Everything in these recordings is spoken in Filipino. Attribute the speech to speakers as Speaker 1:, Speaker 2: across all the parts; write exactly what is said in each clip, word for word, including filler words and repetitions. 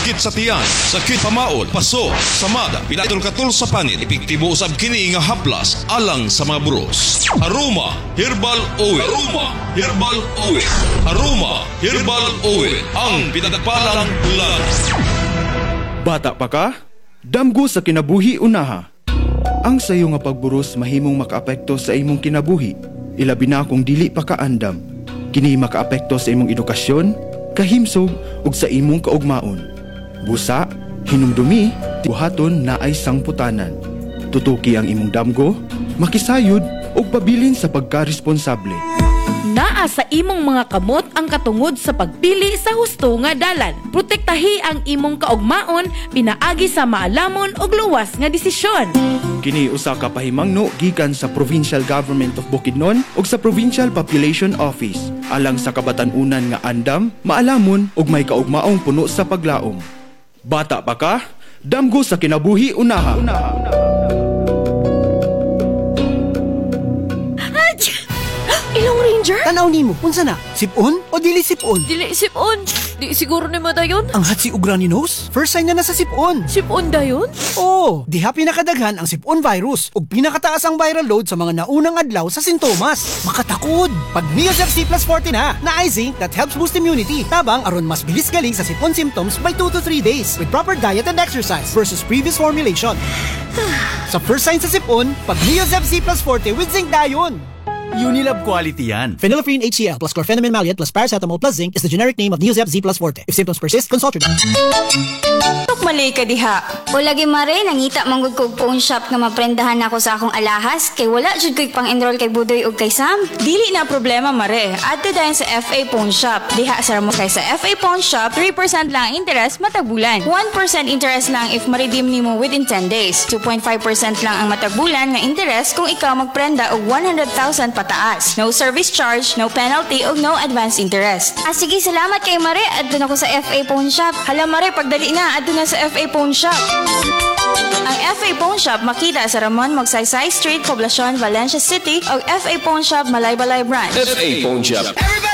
Speaker 1: sakit sa tiyan, sakit pamaod, paso, samada, pinatol katol sa panit, epektibo usab kini nga haplas alang sa mga buros. Aroma Herbal Oil. Aroma Herbal Oil. Aroma Herbal Oil. Ang pinagpalang ulan.
Speaker 2: Bata pa ka? Damgo sa kinabuhi unaha. Ang sayo nga pagburos mahimong makaapekto sa imong kinabuhi. Ilabi na kung dili pa ka andam. Kini makaapekto sa imong edukasyon, kahimsog ug sa imong kaugmaon. Busa, hinumdumi, buhaton na ay sangputanan. Tutuki ang imong damgo, makisayod ug pabilin sa pagkaresponsable.
Speaker 3: Naa sa imong mga kamot ang katungod sa pagpili sa husto nga dalan. Protektahi ang imong kaugmaon pinaagi sa maalamon ug luwas nga desisyon.
Speaker 2: Kini usa ka pahimangno gikan sa Provincial Government of Bukidnon ug sa Provincial Population Office alang sa kabatan-unan nga andam, maalamon ug may kaugmaong puno sa paglaom. Bata pa ka? Damgo sa kinabuhi unaha. unaha.
Speaker 4: Ilong Ranger?
Speaker 5: Tanaw nimo, unsa na? Sipon o dili sipon?
Speaker 4: Dili sipon. Di siguro ni mo dayon?
Speaker 5: Ang hatsi ug runny nose? First sign na na sa sipon.
Speaker 4: Sipon dayon?
Speaker 5: Oo, diha pinakadaghan ang sipon virus ug pinakataas ang viral load sa mga naunang adlaw sa sintomas. Makatakod! Pag Neosep C plus forty na, na zinc that helps boost immunity. Tabang aron mas bilis galing sa sipon symptoms by two to three days with proper diet and exercise versus previous formulation. Sa first sign sa sipon, pag Neosep C plus forty with zinc dayon.
Speaker 6: Unilab quality yan.
Speaker 5: Phenylephrine H C l plus chlorpheniramine maleate plus paracetamol plus zinc is the generic name of Neosep Z plus forte. If symptoms persist, consult your doctor.
Speaker 4: Tukmalay ka diha.
Speaker 7: O lagi mare, nangita manggod kog phone shop nga maprendahan ako sa akong alahas kay wala jud ko'y pang-enroll kay Budoy ug kay Sam.
Speaker 4: Dili na problema mare. Adto dayon sa F A Pawn Shop. Diha sa mo kay sa F A Pawn Shop, three percent lang ang interest matag bulan. one percent interest lang if ma-redeem nimo within ten days. two point five percent lang ang matag bulan nga interest kung ikaw magprenda og one hundred thousand pataas. No service charge, no penalty ug no advance interest.
Speaker 7: Ah sige, salamat kay Mare. Adto na ko sa F A Pawn Shop.
Speaker 4: Hala mare, pagdali na adto na sa F A Pawn Shop. Ang F A Pawn Shop makita sa Ramon Magsaysay Street, Poblacion, Valencia City ug F A Pawn Shop Malaybalay Branch.
Speaker 1: F A Pawn Shop.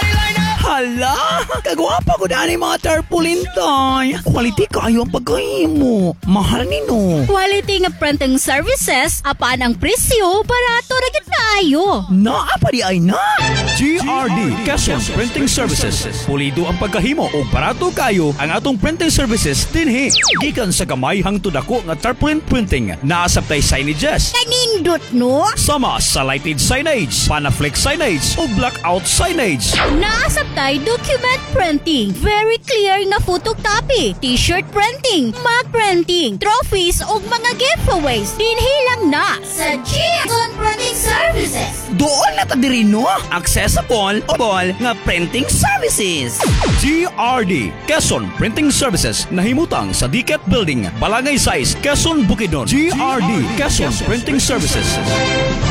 Speaker 6: Hala! Kagwapa ko daan yung mga tarpaulin, tay. Quality kayo ang pagkahimo. Mahal nino.
Speaker 8: Quality nga printing services, apaan ang presyo, barato na gid kaayo.
Speaker 6: Naa pa di ay na. G R D Quezon Printing Services. Pulido ang pagkahimo o barato kayo ang atong printing services dinhi. Gikan sa gamay hangtod dako nga tarpaulin printing. Naasabtay signages.
Speaker 8: Kanindot no?
Speaker 6: Sama sa lighted signage, panaflex signage o blackout signage.
Speaker 8: Naasabtay document printing, very clear nga photocopy, t-shirt printing, mug printing, trophies ug mga giveaways. Dinhi lang na sa G R D Printing Services.
Speaker 6: Doon na ta diri no? Accessible o ball nga printing services. G R D Quezon Printing Services nahimutang sa D C A T Building, Balangay Size, Quezon, Bukidnon. G R D Quezon Printing Services.